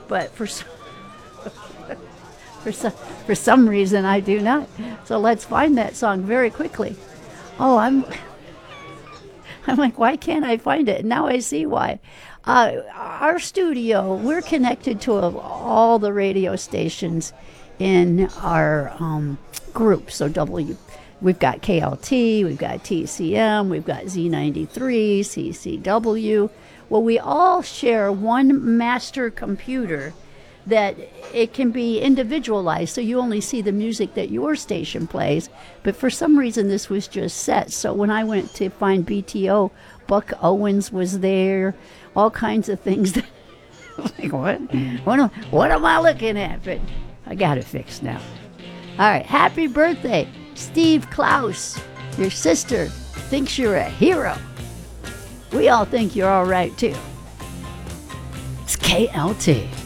but for some reason I do not. So let's find that song very quickly. Oh, I'm like, why can't I find it? And now I see why. Our studio, we're connected to all the radio stations in our group. So we've got KLT, we've got TCM, we've got Z93, CCW. Well, we all share one master computer that it can be individualized, so you only see the music that your station plays. But for some reason, this was just set. So when I went to find BTO, Buck Owens was there, all kinds of things. Like, what? What am I looking at? But I got it fixed now. All right, happy birthday, Steve Klaus. Your sister thinks you're a hero. We all think you're all right, too. It's KLT.